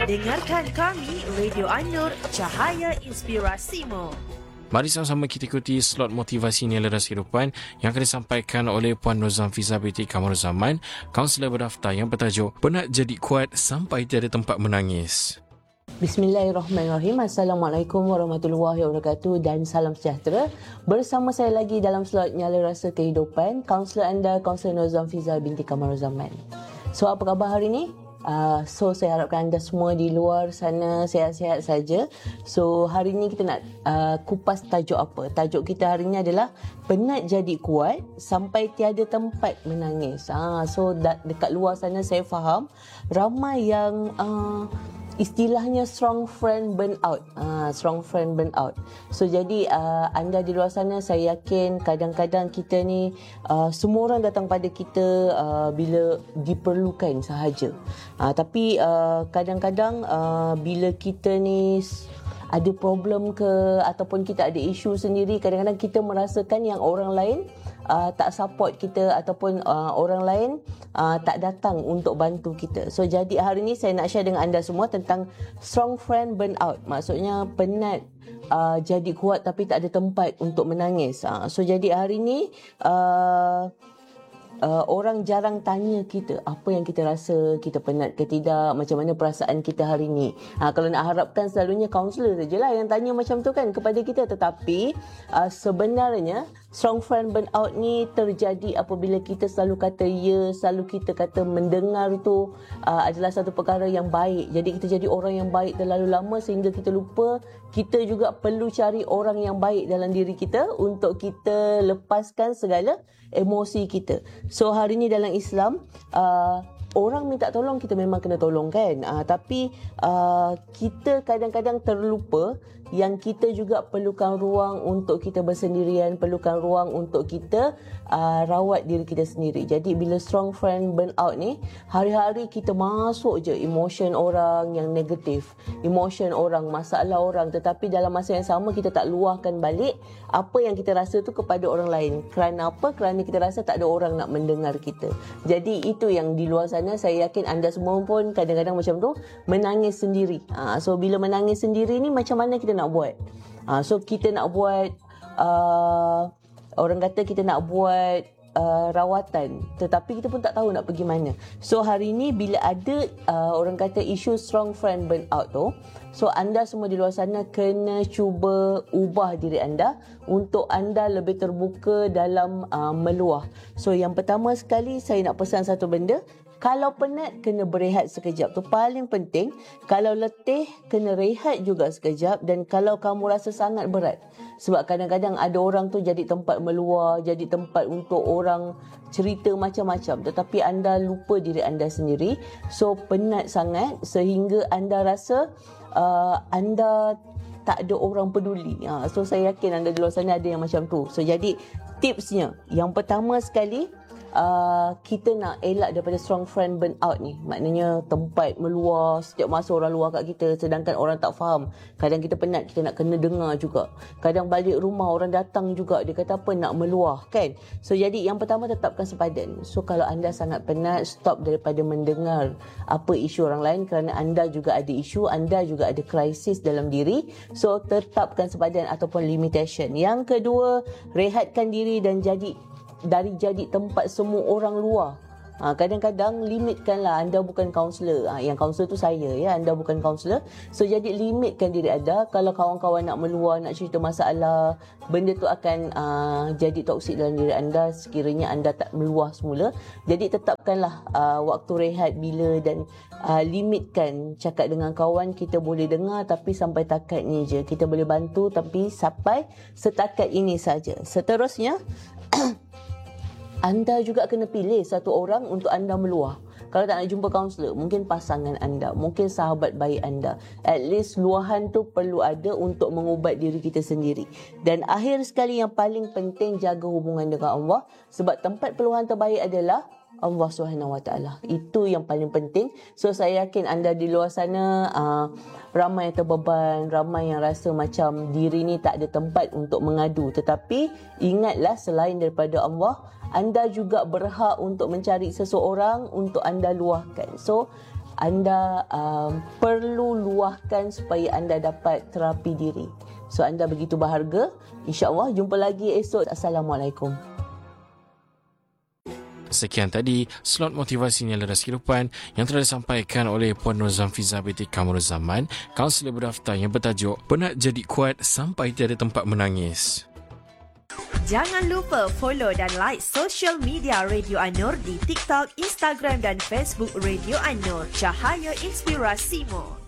Dengarkan kami, Radio An-Nur, Cahaya Inspirasimu. Mari sama-sama kita ikuti slot motivasi nilai ras kehidupan yang akan disampaikan oleh Puan Nuzam Fiza binti Kamaruzaman, kaunselor berdaftar yang bertajuk Penat Jadi Kuat Sampai Tiada Tempat Menangis. Bismillahirrahmanirrahim. Assalamualaikum warahmatullahi wabarakatuh dan salam sejahtera. Bersama saya lagi dalam slot Nyala Rasa Kehidupan, kaunselor anda, kaunselor Nuzam Fiza binti Kamaruzaman. So, apa khabar hari ini? Saya harapkan anda semua di luar sana sihat-sihat saja. So, hari ini kita nak kupas tajuk apa? Tajuk kita hari ini adalah Penat Jadi Kuat Sampai Tiada Tempat Menangis. So, dekat luar sana saya faham ramai yang istilahnya strong friend burnout. Strong friend burnout. So, jadi anda di luar sana, saya yakin kadang-kadang kita ni semua orang datang pada kita bila diperlukan sahaja. Tapi kadang-kadang bila kita ni ada problem ke ataupun kita ada isu sendiri, kadang-kadang kita merasakan yang orang lain tak support kita ataupun orang lain tak datang untuk bantu kita. So, jadi hari ini saya nak share dengan anda semua tentang strong friend burnout. Maksudnya penat jadi kuat tapi tak ada tempat untuk menangis. So, jadi hari ini orang jarang tanya kita apa yang kita rasa, kita penat ke tidak, macam mana perasaan kita hari ni. Kalau nak harapkan selalunya kaunselor sajalah yang tanya macam tu kan kepada kita. Tetapi sebenarnya strong friend burnout ni terjadi apabila kita selalu kata ya, selalu kita kata mendengar tu adalah satu perkara yang baik. Jadi kita jadi orang yang baik terlalu lama sehingga kita lupa kita juga perlu cari orang yang baik dalam diri kita untuk kita lepaskan segala emosi kita. So, hari ni dalam Islam, orang minta tolong, kita memang kena tolong kan. Tapi kita kadang-kadang terlupa yang kita juga perlukan ruang untuk kita bersendirian, perlukan ruang untuk kita rawat diri kita sendiri. Jadi bila strong friend burnout ni, hari-hari kita masuk je emotion orang yang negatif, emotion orang, masalah orang, tetapi dalam masa yang sama kita tak luahkan balik apa yang kita rasa tu kepada orang lain. Kerana apa? Kerana kita rasa tak ada orang nak mendengar kita. Jadi itu yang di luar sana, saya yakin anda semua pun kadang-kadang macam tu, menangis sendiri. So bila menangis sendiri ni, macam mana kita nak buat? So kita nak buat orang kata kita nak buat rawatan, tetapi kita pun tak tahu nak pergi mana. So hari ni bila ada orang kata isu strong friend burnout tu, so anda semua di luar sana kena cuba ubah diri anda untuk anda lebih terbuka dalam meluah. So yang pertama sekali saya nak pesan satu benda. Kalau penat, kena berehat sekejap. Tu paling penting. Kalau letih, kena rehat juga sekejap. Dan kalau kamu rasa sangat berat, sebab kadang-kadang ada orang tu jadi tempat meluah, jadi tempat untuk orang cerita macam-macam. Tetapi anda lupa diri anda sendiri. So, penat sangat sehingga anda rasa anda tak ada orang peduli. So, saya yakin anda di luar sana ada yang macam tu. So, jadi tipsnya, yang pertama sekali, kita nak elak daripada strong friend burnout ni. Maknanya tempat meluah, setiap masa orang luar kat kita, sedangkan orang tak faham. Kadang kita penat, kita nak kena dengar juga. Kadang balik rumah orang datang juga, dia kata apa, nak meluah kan. So jadi yang pertama, tetapkan sepadan. So kalau anda sangat penat, stop daripada mendengar apa isu orang lain, kerana anda juga ada isu, anda juga ada krisis dalam diri. So tetapkan sepadan ataupun limitation. Yang kedua, rehatkan diri dan jadi tempat semua orang luar. Kadang-kadang limitkanlah. Anda bukan kaunselor. Yang kaunselor tu saya, ya. Anda bukan kaunselor. So jadi limitkan diri anda. Kalau kawan-kawan nak meluah, nak cerita masalah, benda tu akan jadi toksik dalam diri anda sekiranya anda tak meluah semula. Jadi tetapkanlah waktu rehat bila, dan limitkan cakap dengan kawan. Kita boleh dengar tapi sampai takat ni je. Kita boleh bantu tapi sampai setakat ini saja. Seterusnya anda juga kena pilih satu orang untuk anda meluah. Kalau tak nak jumpa kaunselor, mungkin pasangan anda, mungkin sahabat baik anda. At least luahan tu perlu ada untuk mengubat diri kita sendiri. Dan akhir sekali, yang paling penting, jaga hubungan dengan Allah. Sebab tempat peluahan terbaik adalah Allah SWT. Itu yang paling penting. So saya yakin anda di luar sana ramai yang terbeban, ramai yang rasa macam diri ni tak ada tempat untuk mengadu. Tetapi ingatlah, selain daripada Allah, anda juga berhak untuk mencari seseorang untuk anda luahkan. So anda perlu luahkan supaya anda dapat terapi diri. So anda begitu berharga. InsyaAllah jumpa lagi esok. Assalamualaikum. Sekian tadi slot motivasi nilai ras kehidupan yang telah disampaikan oleh Puan Nur Zamfiza binti Kamarul Zaman, kaunselor berdaftar yang bertajuk Penat Jadi Kuat Sampai Tiada Tempat Menangis. Jangan lupa follow dan like social media Radio An-Nur di TikTok, Instagram dan Facebook Radio An-Nur. Cahaya Inspirasimu.